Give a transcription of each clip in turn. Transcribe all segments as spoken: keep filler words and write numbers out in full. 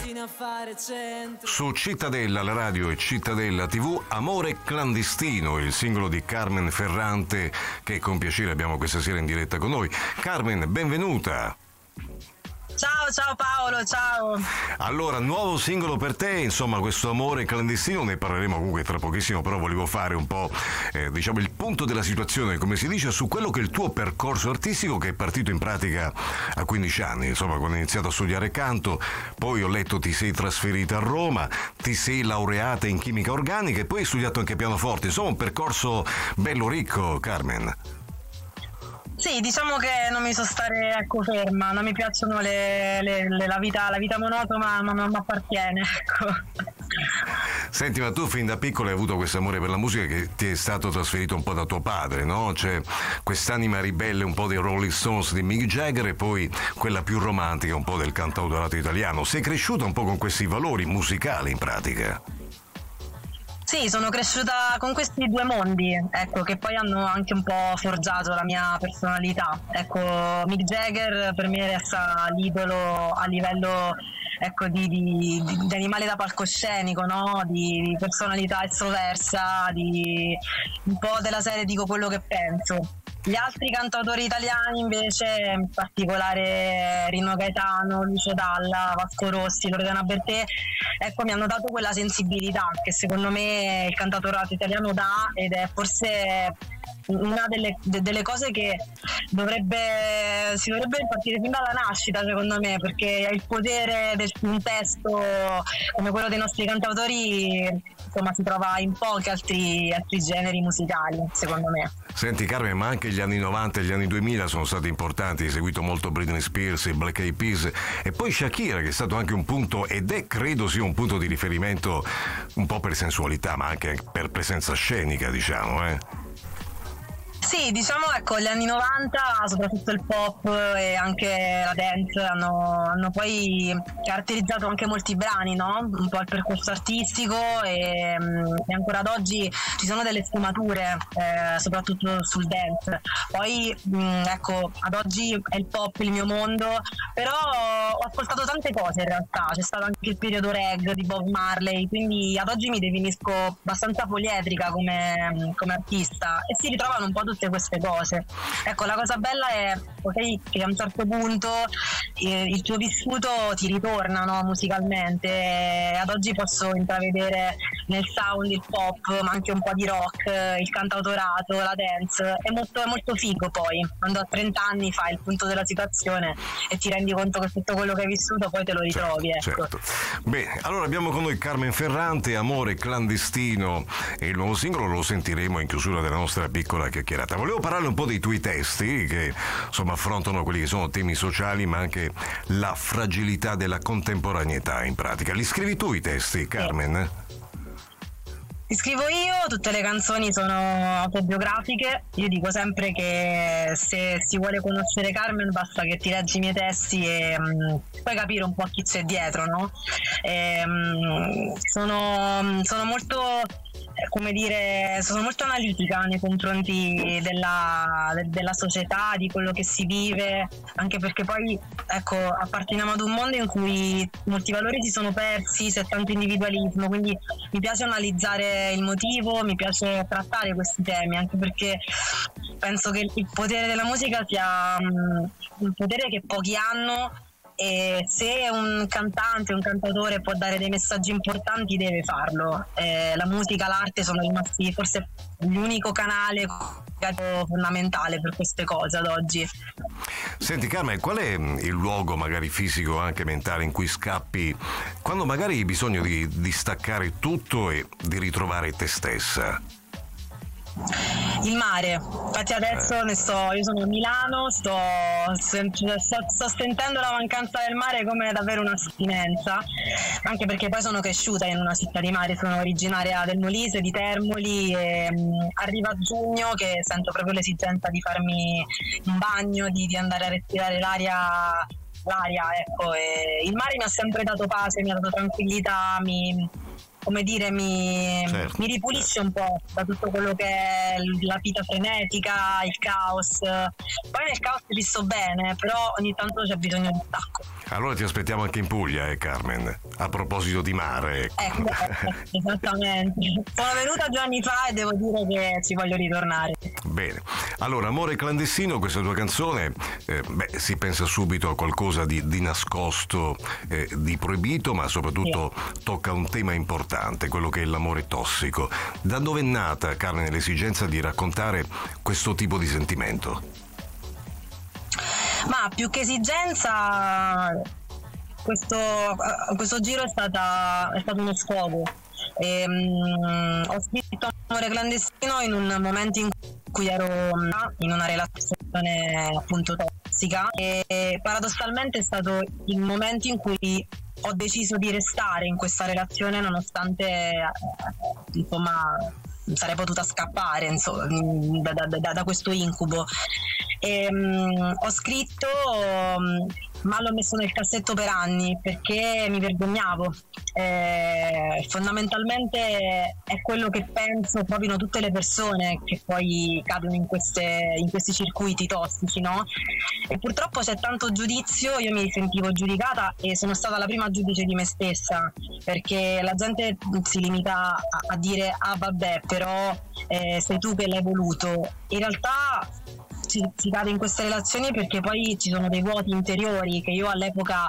macchine a fare centro. Su Cittadella, la radio e Cittadella tivù, Amore clandestino, il singolo di Carmen Ferrante che con piacere abbiamo questa sera in diretta con noi. Carmen, benvenuta. Ciao, ciao Paolo, ciao. Allora, nuovo singolo per te, insomma, questo Amore clandestino, ne parleremo comunque tra pochissimo, però volevo fare un po', eh, diciamo, il punto della situazione, come si dice, su quello che è il tuo percorso artistico, che è partito in pratica a quindici anni, insomma, quando hai iniziato a studiare canto, poi ho letto ti sei trasferita a Roma, ti sei laureata in chimica organica e poi hai studiato anche pianoforte, insomma, un percorso bello ricco, Carmen. Sì, diciamo che non mi so stare ecco ferma, non mi piacciono le, le, le, la vita la vita monotona, ma non mi appartiene, ecco. Senti, ma tu fin da piccolo hai avuto questo amore per la musica che ti è stato trasferito un po' da tuo padre, no? C'è quest'anima ribelle un po' dei Rolling Stones di Mick Jagger e poi quella più romantica un po' del cantautorato italiano. Sei cresciuta un po' con questi valori musicali in pratica? Sì, sono cresciuta con questi due mondi, ecco, che poi hanno anche un po' forgiato la mia personalità. Ecco, Mick Jagger per me resta l'idolo a livello, ecco, di, di, di animale da palcoscenico, no? Di, di personalità estroversa, di un po' della serie dico quello che penso. Gli altri cantautori italiani invece, in particolare Rino Gaetano, Lucio Dalla, Vasco Rossi, Loredana Bertè, ecco, mi hanno dato quella sensibilità che secondo me il cantautorato italiano dà, ed è forse una delle, de, delle cose che dovrebbe si dovrebbe partire fin dalla nascita, secondo me, perché il potere del un testo come quello dei nostri cantautori, insomma, si trova in pochi altri, altri generi musicali, secondo me. Senti Carmen, ma anche gli anni novanta e gli anni duemila sono stati importanti, hai seguito molto Britney Spears, i Black Eyed Peas e poi Shakira, che è stato anche un punto, ed è credo sia un punto di riferimento un po' per sensualità ma anche per presenza scenica, diciamo, eh. Sì, diciamo, ecco, gli anni novanta, soprattutto il pop e anche la dance hanno, hanno poi caratterizzato anche molti brani, no? Un po' il percorso artistico e, e ancora ad oggi ci sono delle sfumature, eh, soprattutto sul dance. Poi, mh, ecco, ad oggi è il pop il mio mondo, però ho ascoltato tante cose in realtà, c'è stato anche il periodo reggae di Bob Marley, quindi ad oggi mi definisco abbastanza poliedrica come, come artista e si ritrovano un po' tutte queste cose. Ecco, la cosa bella è okay, che a un certo punto eh, il tuo vissuto ti ritorna, no, musicalmente, e ad oggi posso intravedere nel sound il pop ma anche un po' di rock, il cantautorato, la dance. È molto, è molto figo poi quando a trenta anni fai il punto della situazione e ti rendi conto che tutto quello che hai vissuto poi te lo ritrovi, certo, ecco. Certo. Bene, allora abbiamo con noi Carmen Ferrante, Amore clandestino, e il nuovo singolo lo sentiremo in chiusura della nostra piccola chiacchierata. Volevo parlare un po' dei tuoi testi che insomma affrontano quelli che sono temi sociali ma anche la fragilità della contemporaneità in pratica. Li scrivi tu i testi, Carmen? Li scrivo io, tutte le canzoni sono autobiografiche. Io dico sempre che se si vuole conoscere Carmen basta che ti leggi i miei testi e um, puoi capire un po' chi c'è dietro, no? E, um, sono, sono molto, come dire, sono molto analitica nei confronti della, de, della società, di quello che si vive, anche perché poi, ecco, apparteniamo ad un mondo in cui molti valori si sono persi, c'è tanto individualismo, quindi mi piace analizzare il motivo, mi piace trattare questi temi, anche perché penso che il potere della musica sia um, un potere che pochi hanno, e se un cantante, un cantautore può dare dei messaggi importanti deve farlo. Eh, la musica, l'arte sono rimasti forse l'unico canale fondamentale per queste cose ad oggi. Senti Carmen, qual è il luogo magari fisico, anche mentale, in cui scappi quando magari hai bisogno di, di staccare tutto e di ritrovare te stessa? Il mare, infatti adesso ne sto, io sono a Milano, sto, sto, sto sentendo la mancanza del mare come davvero un'astinenza, anche perché poi sono cresciuta in una città di mare, sono originaria del Molise, di Termoli, e um, arriva giugno che sento proprio l'esigenza di farmi un bagno, di, di andare a respirare l'aria, l'aria, ecco, e il mare mi ha sempre dato pace, mi ha dato tranquillità, mi... come dire, mi, certo, mi ripulisce certo. un po' da tutto quello che è la vita frenetica, il caos. Poi nel caos ci sto bene, però ogni tanto c'è bisogno di stacco. Allora ti aspettiamo anche in Puglia, eh Carmen, a proposito di mare. Ecco, esattamente. Sono venuta due anni fa e devo dire che ci voglio ritornare. Bene, allora Amore clandestino, questa tua canzone, eh, beh, si pensa subito a qualcosa di, di nascosto, eh, di proibito, ma soprattutto sì. Tocca un tema importante, quello che è l'amore tossico. Da dove è nata, Carmen, l'esigenza di raccontare questo tipo di sentimento? Ma più che esigenza, questo, questo giro è, stata, è stato uno sfogo. E, um, ho scritto Amore clandestino in un momento in cui ero in una relazione appunto tossica e paradossalmente è stato il momento in cui ho deciso di restare in questa relazione nonostante insomma sarei potuta scappare insomma, da, da, da, da questo incubo. E, um, ho scritto um, ma l'ho messo nel cassetto per anni perché mi vergognavo. Eh, fondamentalmente è quello che penso proprio tutte le persone che poi cadono in, queste, in questi circuiti tossici, no? E purtroppo c'è tanto giudizio, io mi sentivo giudicata e sono stata la prima giudice di me stessa, perché la gente si limita a, a dire ah vabbè però eh, sei tu che l'hai voluto. In realtà si, si cade in queste relazioni perché poi ci sono dei vuoti interiori che io all'epoca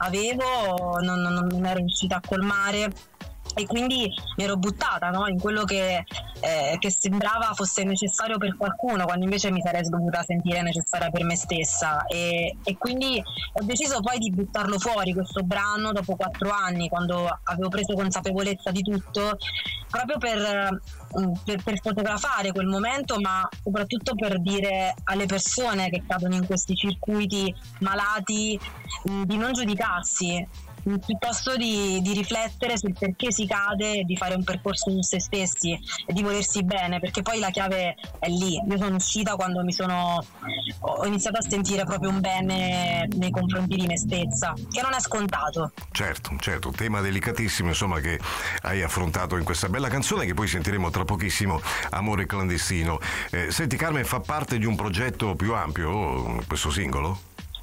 avevo, non, non, non ero riuscita a colmare e quindi mi ero buttata, no? In quello che, eh, che sembrava fosse necessario per qualcuno, quando invece mi sarei dovuta sentire necessaria per me stessa e, e quindi ho deciso poi di buttarlo fuori questo brano dopo quattro anni, quando avevo preso consapevolezza di tutto, proprio per, per, per fotografare quel momento, ma soprattutto per dire alle persone che cadono in questi circuiti malati di non giudicarsi, piuttosto di, di riflettere sul perché si cade e di fare un percorso su se stessi e di volersi bene, perché poi la chiave è lì. Io sono uscita quando mi sono ho iniziato a sentire proprio un bene nei confronti di me stessa, che non è scontato. Certo, certo, tema delicatissimo insomma che hai affrontato in questa bella canzone che poi sentiremo tra pochissimo, Amore clandestino. Eh, senti Carmen, fa parte di un progetto più ampio questo singolo?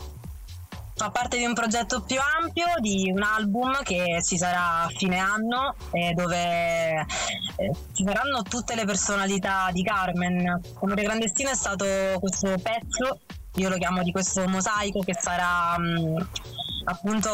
Fa parte di un progetto più ampio, di un album che ci sarà a fine anno, eh, dove eh, ci saranno tutte le personalità di Carmen. Amore clandestino è stato questo pezzo, io lo chiamo di questo mosaico che sarà mh, appunto